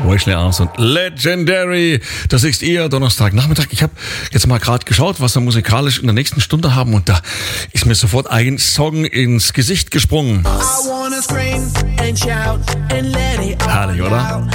Wesley Arms und Legendary. Das ist ihr Donnerstagnachmittag. Ich habe jetzt mal gerade geschaut, was wir musikalisch in der nächsten Stunde haben, und da ist mir sofort ein Song ins Gesicht gesprungen. Herrlich, oder?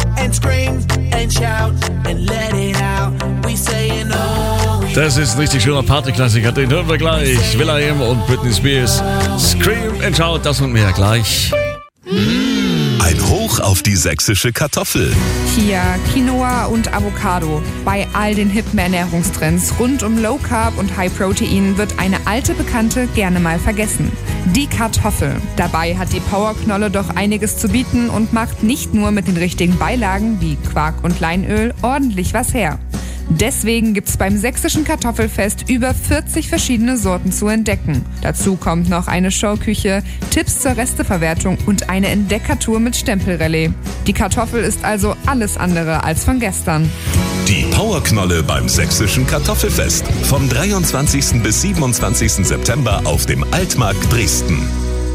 Das ist ein richtig schöner Partyklassiker. Den hören wir gleich. will.i.am und Britney Spears. Scream and Shout, das und mehr gleich. Ein Hoch auf die sächsische Kartoffel. Chia, Quinoa und Avocado. Bei all den hippen Ernährungstrends rund um Low Carb und High Protein wird eine alte Bekannte gerne mal vergessen. Die Kartoffel. Dabei hat die Powerknolle doch einiges zu bieten und macht nicht nur mit den richtigen Beilagen wie Quark und Leinöl ordentlich was her. Deswegen gibt's beim sächsischen Kartoffelfest über 40 verschiedene Sorten zu entdecken. Dazu kommt noch eine Showküche, Tipps zur Resteverwertung und eine Entdeckertour mit Stempelrallye. Die Kartoffel ist also alles andere als von gestern. Die Powerknolle beim sächsischen Kartoffelfest. Vom 23. bis 27. September auf dem Altmarkt Dresden.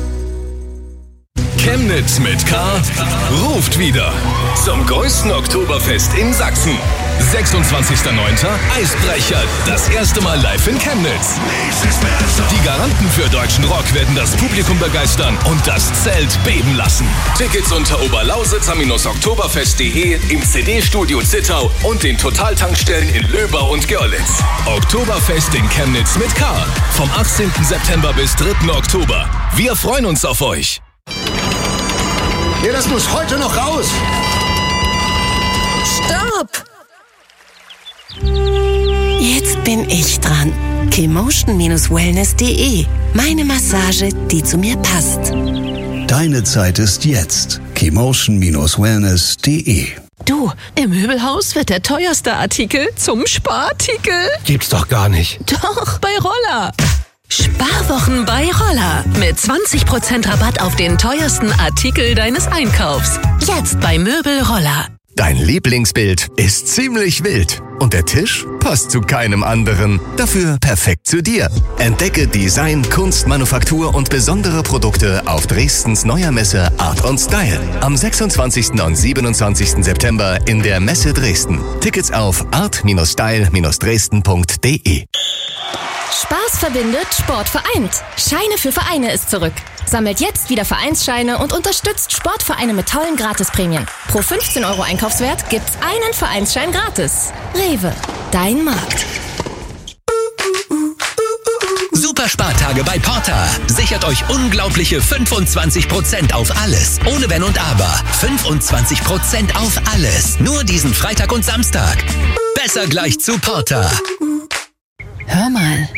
Chemnitz mit K ruft wieder zum größten Oktoberfest in Sachsen. 26.09. Eisbrecher, das erste Mal live in Chemnitz. Die Garanten für deutschen Rock werden das Publikum begeistern und das Zelt beben lassen. Tickets unter oberlausitzer-oktoberfest.de, im CD-Studio Zittau und den Totaltankstellen in Löbau und Görlitz. Oktoberfest in Chemnitz mit K. Vom 18. September bis 3. Oktober. Wir freuen uns auf euch. Ja, das muss heute noch raus. Stopp! Jetzt bin ich dran. Kemotion-wellness.de. Meine Massage, die zu mir passt. Deine Zeit ist jetzt. Kemotion-wellness.de. Du, im Möbelhaus wird der teuerste Artikel zum Sparartikel. Gibt's doch gar nicht. Doch, bei Roller. Sparwochen bei Roller. Mit 20% Rabatt auf den teuersten Artikel deines Einkaufs. Jetzt bei Möbel Roller. Dein Lieblingsbild ist ziemlich wild und der Tisch passt zu keinem anderen. Dafür perfekt zu dir. Entdecke Design, Kunst, Manufaktur und besondere Produkte auf Dresdens neuer Messe Art & Style. Am 26. und 27. September in der Messe Dresden. Tickets auf art-style-dresden.de. Spaß verbindet, Sport vereint. Scheine für Vereine ist zurück. Sammelt jetzt wieder Vereinsscheine und unterstützt Sportvereine mit tollen Gratisprämien. Pro 15 € Einkaufswert gibt's einen Vereinsschein gratis. Rewe, dein Markt. Super Spartage bei Porter. Sichert euch unglaubliche 25% auf alles. Ohne Wenn und Aber. 25% auf alles. Nur diesen Freitag und Samstag. Besser gleich zu Porter. Hör mal.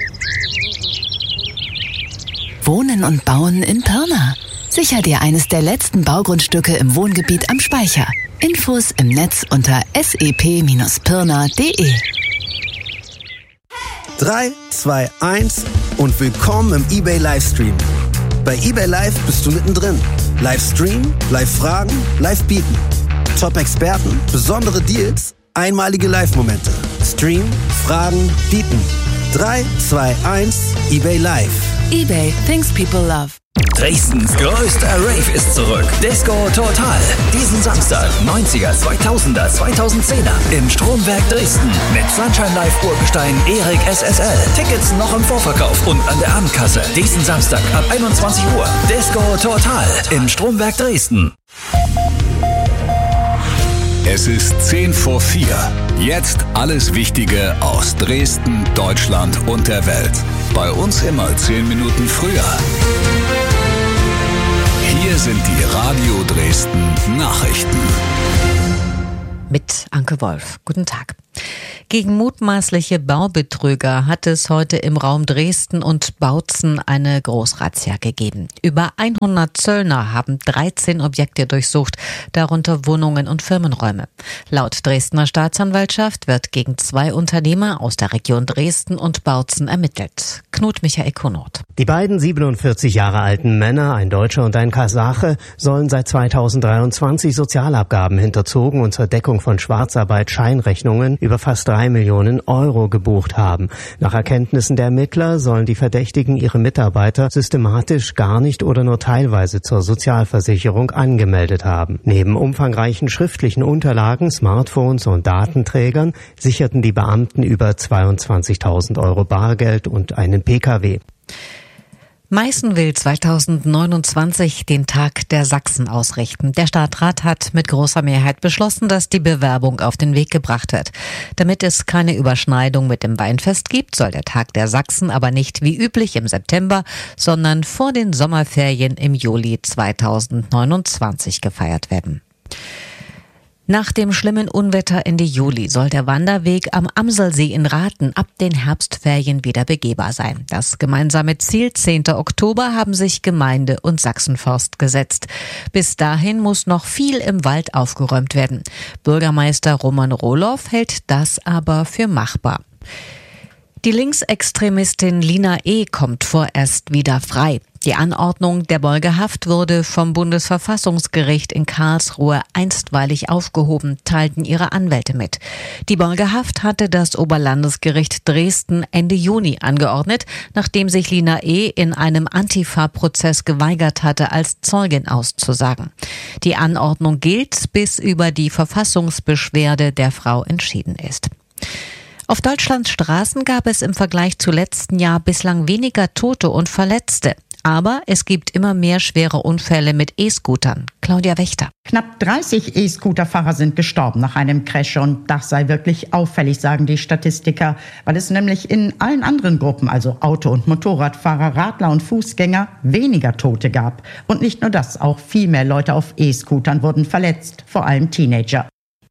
Wohnen und Bauen in Pirna. Sicher dir eines der letzten Baugrundstücke im Wohngebiet am Speicher. Infos im Netz unter sep-pirna.de. 3, 2, 1 und willkommen im eBay Livestream. Bei eBay Live bist du mittendrin. Livestream, Live-Fragen, Live-Bieten. Top-Experten, besondere Deals, einmalige Live-Momente. Stream, Fragen, Bieten. 3, 2, 1, eBay Live. eBay, things people love. Dresdens größter Rave ist zurück. Disco Total. Diesen Samstag 90er, 2000er, 2010er im Stromwerk Dresden. Mit Sunshine Live Urgestein, Erik SSL. Tickets noch im Vorverkauf und an der Abendkasse. Diesen Samstag ab 21 Uhr. Disco Total im Stromwerk Dresden. Es ist 3:10. Jetzt alles Wichtige aus Dresden, Deutschland und der Welt. Bei uns immer 10 Minuten früher. Hier sind die Radio Dresden Nachrichten. Mit Anke Wolf. Guten Tag. Gegen mutmaßliche Baubetrüger hat es heute im Raum Dresden und Bautzen eine Großrazzia gegeben. Über 100 Zöllner haben 13 Objekte durchsucht, darunter Wohnungen und Firmenräume. Laut Dresdner Staatsanwaltschaft wird gegen 2 Unternehmer aus der Region Dresden und Bautzen ermittelt. Knut Michael Konot. Die beiden 47 Jahre alten Männer, ein Deutscher und ein Kasache, sollen seit 2023 Sozialabgaben hinterzogen und zur Deckung von Schwarzarbeit Scheinrechnungen über fast 3 Millionen Euro gebucht haben. Nach Erkenntnissen der Ermittler sollen die Verdächtigen ihre Mitarbeiter systematisch gar nicht oder nur teilweise zur Sozialversicherung angemeldet haben. Neben umfangreichen schriftlichen Unterlagen, Smartphones und Datenträgern sicherten die Beamten über 22.000 Euro Bargeld und einen PKW. Meißen will 2029 den Tag der Sachsen ausrichten. Der Stadtrat hat mit großer Mehrheit beschlossen, dass die Bewerbung auf den Weg gebracht wird. Damit es keine Überschneidung mit dem Weinfest gibt, soll der Tag der Sachsen aber nicht wie üblich im September, sondern vor den Sommerferien im Juli 2029 gefeiert werden. Nach dem schlimmen Unwetter Ende Juli soll der Wanderweg am Amselsee in Rathen ab den Herbstferien wieder begehbar sein. Das gemeinsame Ziel 10. Oktober haben sich Gemeinde und Sachsenforst gesetzt. Bis dahin muss noch viel im Wald aufgeräumt werden. Bürgermeister Roman Rohloff hält das aber für machbar. Die Linksextremistin Lina E. kommt vorerst wieder frei. Die Anordnung der Beugehaft wurde vom Bundesverfassungsgericht in Karlsruhe einstweilig aufgehoben, teilten ihre Anwälte mit. Die Beugehaft hatte das Oberlandesgericht Dresden Ende Juni angeordnet, nachdem sich Lina E. in einem Antifa-Prozess geweigert hatte, als Zeugin auszusagen. Die Anordnung gilt, bis über die Verfassungsbeschwerde der Frau entschieden ist. Auf Deutschlands Straßen gab es im Vergleich zu letzten Jahr bislang weniger Tote und Verletzte. Aber es gibt immer mehr schwere Unfälle mit E-Scootern. Claudia Wächter. Knapp 30 E-Scooter-Fahrer sind gestorben nach einem Crash und das sei wirklich auffällig, sagen die Statistiker, weil es nämlich in allen anderen Gruppen, also Auto- und Motorradfahrer, Radler und Fußgänger, weniger Tote gab. Und nicht nur das, auch viel mehr Leute auf E-Scootern wurden verletzt, vor allem Teenager.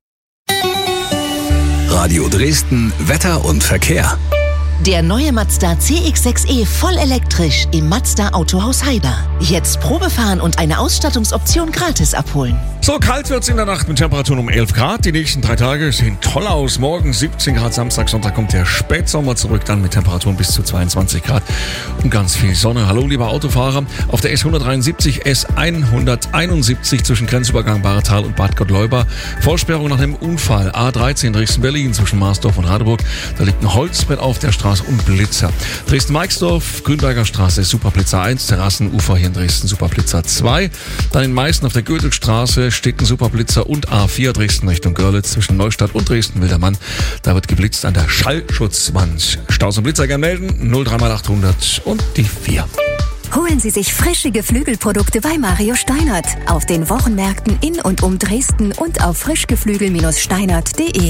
Radio Dresden, Wetter und Verkehr. Der neue Mazda CX-6e voll elektrisch im Mazda Autohaus Heiber. Jetzt Probefahren und eine Ausstattungsoption gratis abholen. So kalt wird's in der Nacht mit Temperaturen um 11 Grad. Die nächsten 3 Tage sehen toll aus. Morgen 17 Grad, Samstag, Sonntag kommt der Spätsommer zurück, dann mit Temperaturen bis zu 22 Grad und ganz viel Sonne. Hallo, lieber Autofahrer. Auf der S173, S171 zwischen Grenzübergang Bahretal und Bad Gottleuba. Vollsperrung nach dem Unfall. A13 Dresden-Berlin zwischen Marsdorf und Radeburg. Da liegt ein Holzbrett auf der Straße und Blitzer. Dresden-Meixdorf, Grünberger Straße, Superblitzer 1, Terrassenufer hier in Dresden, Superblitzer 2. Dann in Meißen auf der Goethelstraße steht ein Superblitzer und A4 Dresden Richtung Görlitz zwischen Neustadt und Dresden-Wildermann. Da wird geblitzt an der Schallschutzwand. Staus und Blitzer gerne melden, 03800 und die 4. Holen Sie sich frische Geflügelprodukte bei Mario Steinert auf den Wochenmärkten in und um Dresden und auf frischgeflügel-steinert.de.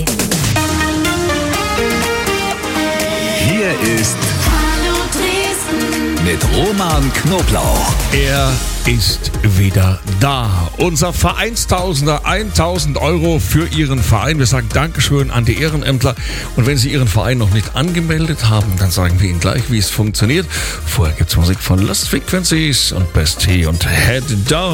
Hier ist Hallo Dresden mit Roman Knoblauch. Er ist wieder da. Unser Vereinstausender, 1.000 Euro für Ihren Verein. Wir sagen Dankeschön an die Ehrenämtler. Und wenn Sie Ihren Verein noch nicht angemeldet haben, dann sagen wir Ihnen gleich, wie es funktioniert. Vorher gibt's Musik von Lost Frequencies und Best T und Head Down.